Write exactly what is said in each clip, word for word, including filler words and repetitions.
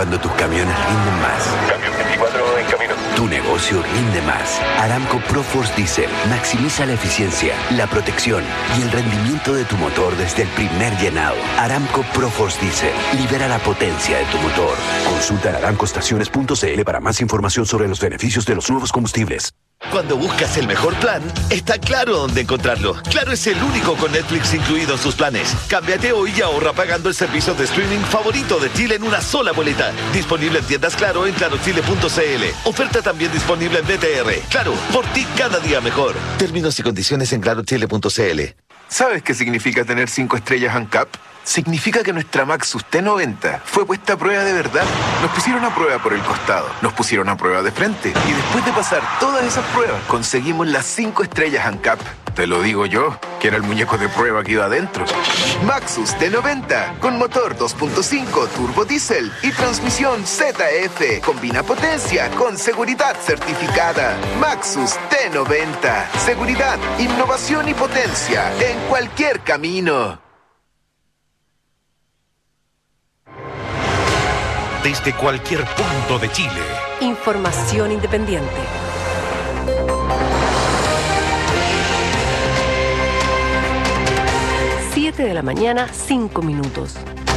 Cuando tus camiones rinden más. Camión veinticuatro en camino. Tu negocio rinde más. Aramco ProForce Diesel maximiza la eficiencia, la protección y el rendimiento de tu motor desde el primer llenado. Aramco ProForce Diesel libera la potencia de tu motor. Consulta aramco estaciones punto c l para más información sobre los beneficios de los nuevos combustibles. Cuando buscas el mejor plan, está Claro dónde encontrarlo. Claro es el único con Netflix incluido en sus planes. Cámbiate hoy y ahorra pagando el servicio de streaming favorito de Chile en una sola boleta. Disponible en tiendas Claro en claro chile punto c l. Oferta también disponible en D T R. Claro, por ti cada día mejor. Términos y condiciones en claro chile punto c l. ¿Sabes qué significa tener cinco estrellas ANCAP? Significa que nuestra Maxus T noventa fue puesta a prueba de verdad. Nos pusieron a prueba por el costado, nos pusieron a prueba de frente y después de pasar todas esas pruebas conseguimos las cinco estrellas ANCAP. Te lo digo yo, que era el muñeco de prueba que iba adentro. Maxus T noventa, con motor dos punto cinco turbo diésel y transmisión Z F. Combina potencia con seguridad certificada. Maxus T noventa, seguridad, innovación y potencia en cualquier camino. Desde cualquier punto de Chile. Información independiente. siete de la mañana, cinco minutos.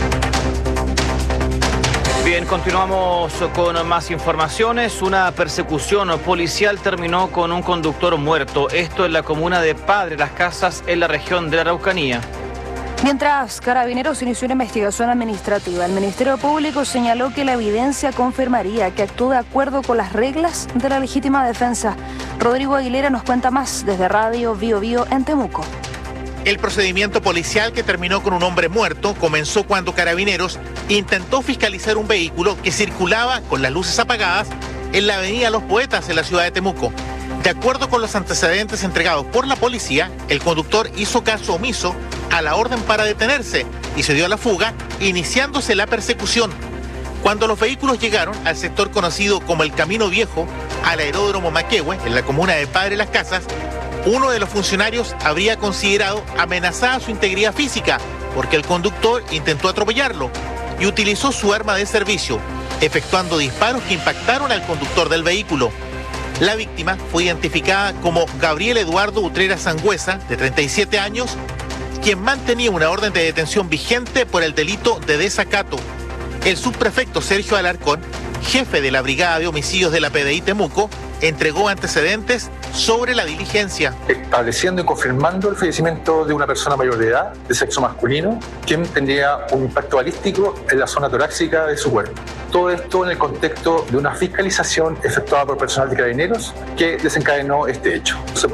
Bien, continuamos con más informaciones. Una persecución policial terminó con un conductor muerto. Esto en la comuna de Padre Las Casas, en la región de la Araucanía. Mientras Carabineros inició una investigación administrativa, el Ministerio Público señaló que la evidencia confirmaría que actuó de acuerdo con las reglas de la legítima defensa. Rodrigo Aguilera nos cuenta más desde Radio Bio Bio en Temuco. El procedimiento policial que terminó con un hombre muerto comenzó cuando Carabineros intentó fiscalizar un vehículo que circulaba con las luces apagadas en la avenida Los Poetas en la ciudad de Temuco. De acuerdo con los antecedentes entregados por la policía, el conductor hizo caso omiso a la orden para detenerse y se dio a la fuga, iniciándose la persecución. Cuando los vehículos llegaron al sector conocido como el Camino Viejo, al aeródromo Maquehue, en la comuna de Padre Las Casas, uno de los funcionarios habría considerado amenazada su integridad física porque el conductor intentó atropellarlo y utilizó su arma de servicio, efectuando disparos que impactaron al conductor del vehículo. La víctima fue identificada como Gabriel Eduardo Utrera Sangüesa, de treinta y siete años, quien mantenía una orden de detención vigente por el delito de desacato. El subprefecto Sergio Alarcón, jefe de la Brigada de Homicidios de la P D I Temuco, entregó antecedentes sobre la diligencia. Estableciendo y confirmando el fallecimiento de una persona mayor de edad, de sexo masculino, quien tendría un impacto balístico en la zona torácica de su cuerpo. Todo esto en el contexto de una fiscalización efectuada por personal de Carabineros que desencadenó este hecho.